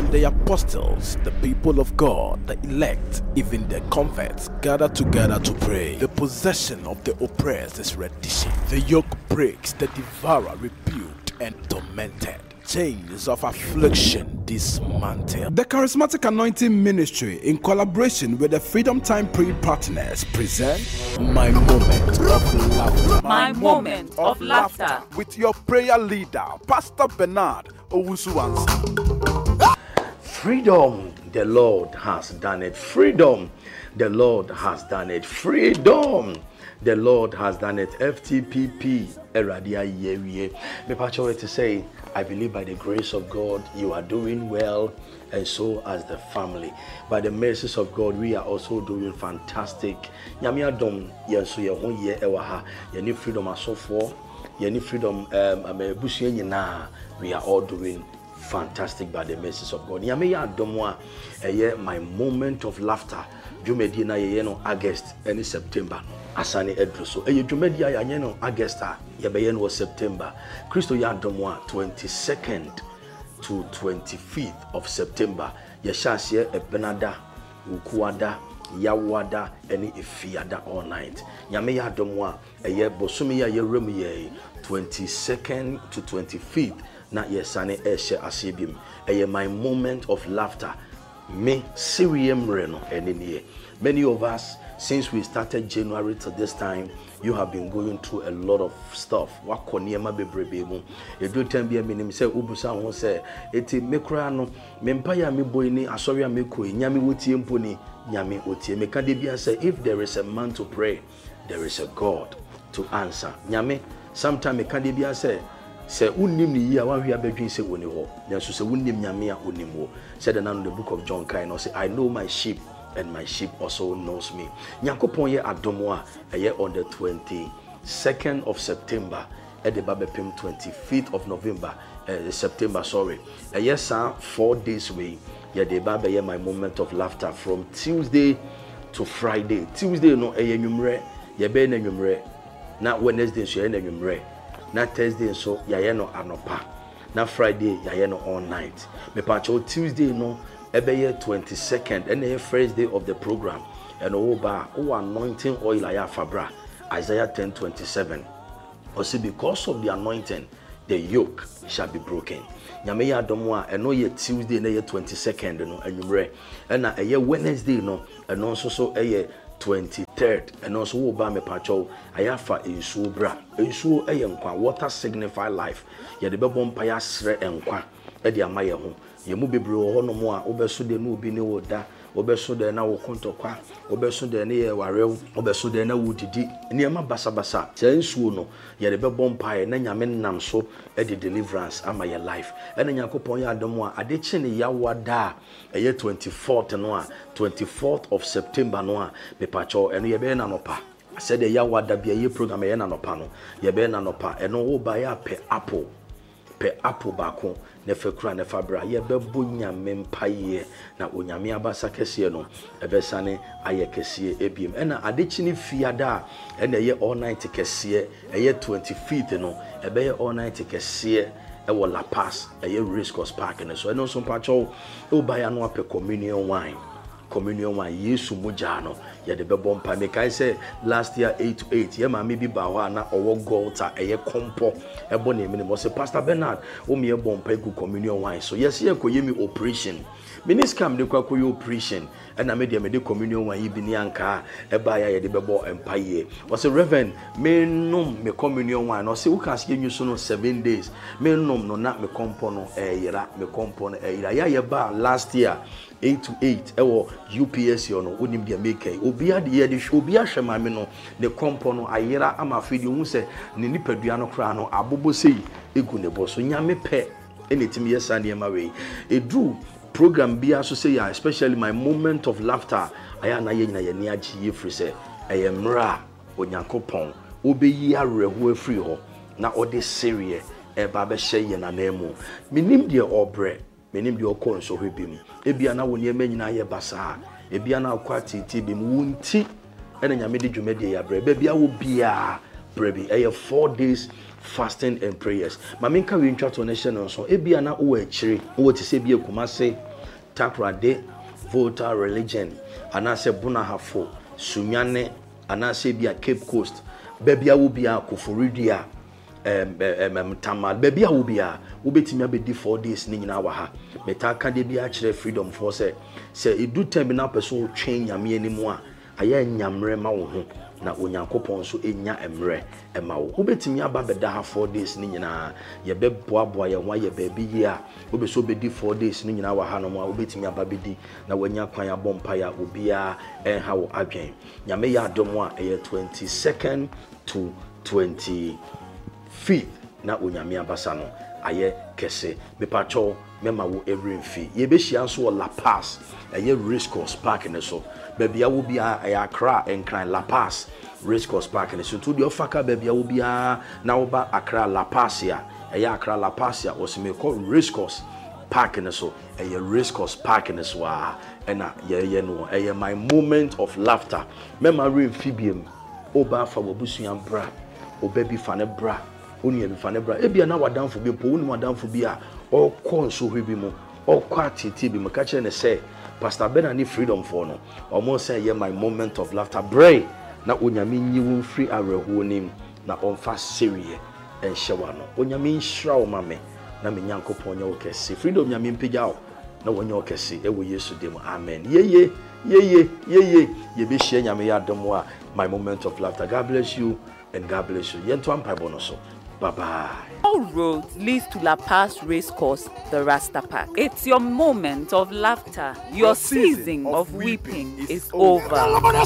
the apostles, the people of God, the elect, even the converts gather together to pray. The possession of the oppressed is reddition. The yoke breaks, the devourer rebuked and tormented. Chains of affliction dismantled. The Charismatic Anointing Ministry, in collaboration with the Freedom Time Prayer Partners, present My Moment of Laughter. My Moment of Laughter. With your prayer leader, Pastor Bernard Owusu-Ansah. Freedom, the Lord has done it. Freedom, the Lord has done it. Freedom, the Lord has done it. FTPP, Eradia Yewie. Me pacho to say, I believe by the grace of God, you are doing well, and so as the family. By the mercies of God, we are also doing fantastic. Nyame adom yenso ye ho ye ewa ye ni freedom asofo, ye ni freedom amebusu nyina. We are all doing fantastic by the mercies of God. Nyame ya adom a my moment of laughter. Jumedi na ye no August and September. Asani Edruso. Jumedi ya ye no August ye be no September. Christo ya domwa 22nd to 25th of September. Ye shasye ebenada, ukuada, yawada, any ifiada all night. Nyame ya domwa bosumi ya ye remu ye 22nd to 25th. Na yesane eshe asibim. My moment of laughter. Me Sirium Reno and many of us, since we started January to this time, you have been going through a lot of stuff. What koniema bebrebe. You do tell me a minimum say ubusa won say eti mekura no mempaya me boy ni asoria me koi nyame wotie mponi nyame otie me ka de bia say if there is a man to pray, there is a God to answer. Nyame sometime me ka de bia say unnim ni ya wan hwe abadwin se woni ho nanso se unnim nyame a onim ho said the book of John kind say I know my sheep and my sheep also knows me. Nyankopon ye adomo a on the 22nd of September at the Babepim 25th of November September sorry yes 4 days way ye the Baba ye my moment of laughter from Tuesday to Friday. Tuesday no enwumre ye be na enwumre na Wednesday so ye na enwumre na Thursday so yaye no anopa na Friday yaye no all night me pacho Tuesday no ebeye 22nd and the first day of the program and anointing oil aya fabra Isaiah 10:27 also because of the anointing the yoke shall be broken. Nyame ya domo a eno ye Tuesday na ye 22nd no anwumre na eye Wednesday no eno so 23rd and also wo ba me pacho ayafa ensuo bra ensuo nkwa water signify life ye de bebo mpa ya sre nkwa e de amaye ho ye mu bebre ho no mo a obeso de no obi ne woda obeso de na wo kontokwa obeso de ne ye warew obeso de na wudidi niema basabasa se ensuo no ye de bebo mpa ye na nyame nam so e de deliverance amaye life e na yakopon ya adom a ade chi ne ya wada e ye 24th no a 24th of September no a me pacho eno ye be na nopa said the yawada be ye program ye na nopa no ye be na nopa eno wo ba ya pe apple bako ne fekura ne fabra ye bebo nyame mpaye na onyame abasa kese no ebesane aye kese ebiem ena adechini fiada ena ye all night kese ye 25th no ebe ye all night kese ewo La Paz ye Race Course Park ne so eno so pacho o ba ya no ape communion wine Yesu mujano ya de bebo mpa me kai say last year 8 to 8 ye ma me bi ba ho na owo golta eye kompo ebo na emi mo say Pastor Bernard o me ebo mpa gu communion wine so yes ye ko yemi operation miniscam de kwa koyo operation na me de communion wine yi bi ni anka e ba ya ye de bebo mpa ye o say Reverend me nom me communion wine no say we can see you so no 7 days me nom no na me kompo no yira me kompo no yira ya ye ba last year 8 to 8 ewo UPS yo no onim dia make obi ade ye de obi ahwe mame no ne kompo no ayera ama afidi hu se ne nipadua no kra no abobo sei egu ne boso nyame pe enetim yesa ne ma we edu program bia so say especially my moment of laughter aya na ye nyina ye ne agi ye free se eyemra onyankopon obeyi areho afri ho na ode serie eba be hye ye na nemu minim de obre menim de okon so hwebim ebia na woni emanyina ye basa ebia na akwati tibim wunti ena nyame de dwumade ya bre bia wo bia brebi 4 days fasting and prayers maminka we ntwa to nation so ebia na wo akire wo ti se bia kumase Takrade, Volta religion, anase Bunahafo, Sunyane, anase bia Cape Coast, Bebia Ubia, Kufuridia, Tamal, Bebia Ubia, Ubetimia be 4 days in our ha. Metaka de bia chere freedom for say it do terminal person change yami anymore. Aye nyamre ma wo ho na onyankopon so enya emre ema wo obetimi aba beda ha 4 days ni nyina ye be boaboa ye ho ye ba bi ye a obeso bedi 4 days ni nyina wa ha no ma obetimi aba bedi na wanya kwan abompa ya obia enha wo adwen nyame ya adom a 22nd to 25th na onyame abasa no aye kese mepacho mema wo every fee ye be hia so La Paz aye race course park ne so baby a wo bia Accra enkran La Paz race course park ne so to the ofaka baby a wo bia na wo ba Accra La Paz ya aye Accra La Paz ya osime call race course park ne so aye race course park ne so a na ye no aye my moment of laughter mema refibiem oba fa wobusuan bra obabi fa ne bra oni ebi fa ne bra ebia na wadanfo bi po oni wadanfo bi a o konso hwe bi mu o kwatiti bi mu ka kire ne say Pastor Ben ani freedom for no almost say yeah my moment of laughter bray na onyame nyi won free areho nim na onfa serie en hyewa no onyame nhira o mame na me nyankopon nya okese freedom nyame mpegya o na wonya okese e wo Yesu dem amen ye be hye nyame ya dom a my moment of laughter. God bless you and God bless you yento ampa bono so. Bye-bye. All roads leads to La Paz Race Course, the Rasta Park. It's your moment of laughter. Your season of weeping is over.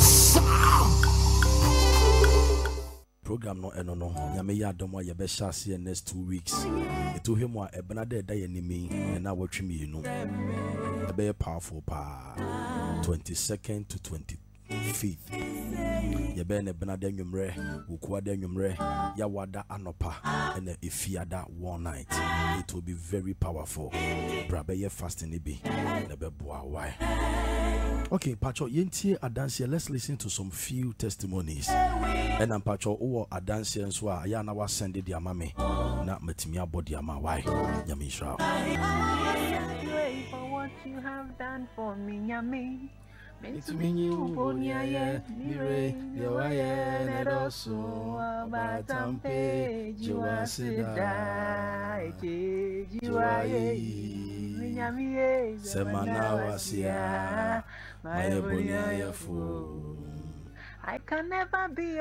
Program no eno nyame ya domo ye be shase next 2 weeks. Eto hemu a ebenade da ye nimi na watwemi enu. E be powerful pa 22nd to 25th. Ye be ne benade nwumre, wokuade nwumre, ya wada anopa and ifiada one night. It will be very powerful. Brabe ye fasting be na be boa why. Okay, Pacho, yentie adansia. Let's listen to some few testimonies. And I'm Pacho, oh, adansia and swa. Ya na wa send it, mame. Na metimia body ama why? Yamisha. For what you have done for me, Yami. It's me, you, Bonia, Mire, Yawaye, and also about Tampe, Joasida, Juaye, Semana was my Bonia, fool. I can never be